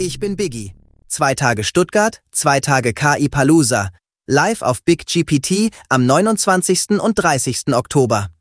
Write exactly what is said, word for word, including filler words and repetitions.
Ich bin Biggie. Zwei Tage Stuttgart, zwei Tage K I Palooza. Live auf Big G P T am neunundzwanzigsten und dreißigsten Oktober.